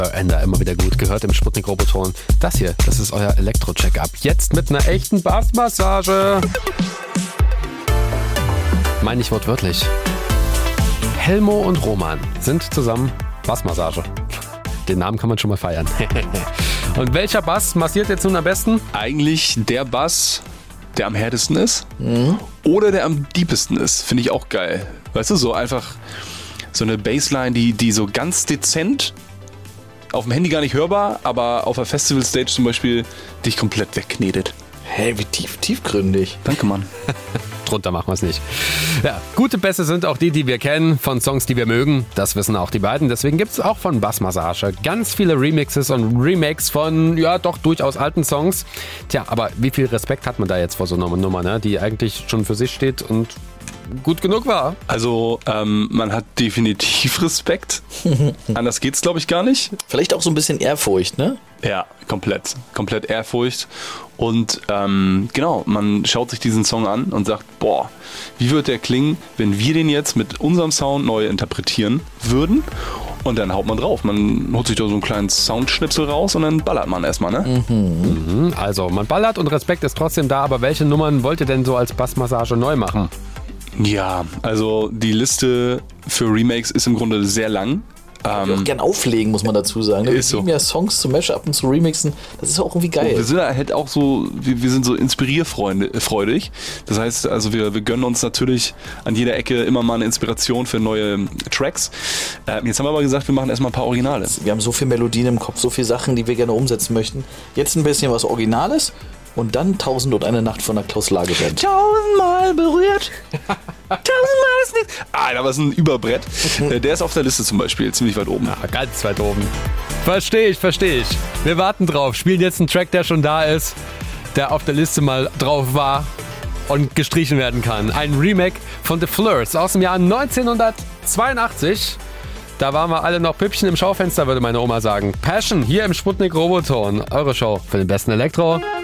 Ender immer wieder gut gehört im Sputnik Roboton. Das hier, das ist euer Elektro-Check-up. Jetzt mit einer echten Bassmassage. Meine ich wortwörtlich. Helmo und Roman sind zusammen Bassmassage. Den Namen kann man schon mal feiern. Und welcher Bass massiert jetzt nun am besten? Eigentlich der Bass, der am härtesten ist oder der am deepesten ist. Finde ich auch geil. Weißt du, so einfach so eine Bassline, die so ganz dezent, auf dem Handy gar nicht hörbar, aber auf der Festival-Stage zum Beispiel dich komplett wegknetet. Hey, wie tiefgründig. Danke, Mann. Drunter machen wir es nicht. Ja, gute Bässe sind auch die wir kennen, von Songs, die wir mögen. Das wissen auch die beiden. Deswegen gibt es auch von Bassmassage ganz viele Remixes und Remakes von, ja, doch durchaus alten Songs. Tja, aber wie viel Respekt hat man da jetzt vor so einer Nummer, ne? Die eigentlich schon für sich steht und gut genug war? Also, man hat definitiv Respekt. Anders geht's, glaube ich, gar nicht. Vielleicht auch so ein bisschen Ehrfurcht, ne? Ja, komplett. Komplett Ehrfurcht. Und genau, man schaut sich diesen Song an und sagt, boah, wie wird der klingen, wenn wir den jetzt mit unserem Sound neu interpretieren würden? Und dann haut man drauf. Man holt sich da so einen kleinen Soundschnipsel raus und dann ballert man erstmal, ne? Also, man ballert und Respekt ist trotzdem da, aber welche Nummern wollt ihr denn so als Bassmassage neu machen? Ja, also die Liste für Remakes ist im Grunde sehr lang. Ich auch gern auflegen, muss man dazu sagen. Wir lieben ja Songs zu Mashuppen, zu Remixen. Das ist auch irgendwie geil. Wir sind halt auch so, wir sind so inspirierfreudig. Das heißt, also wir gönnen uns natürlich an jeder Ecke immer mal eine Inspiration für neue Tracks. Jetzt haben wir aber gesagt, wir machen erstmal ein paar Originale. Wir haben so viele Melodien im Kopf, so viele Sachen, die wir gerne umsetzen möchten. Jetzt ein bisschen was Originales. Und dann 1001 Nacht von der Klaus Lage-Band. 1000-mal berührt. 1000-mal ist nichts. Aber es ist ein Überbrett. Der ist auf der Liste zum Beispiel ziemlich weit oben. Ja, ganz weit oben. Verstehe ich. Wir warten drauf. Spielen jetzt einen Track, der schon da ist, der auf der Liste mal drauf war und gestrichen werden kann. Ein Remake von The Flirts aus dem Jahr 1982. Da waren wir alle noch Püppchen im Schaufenster, würde meine Oma sagen. Passion hier im Sputnik Roboton. Eure Show für den besten Elektro.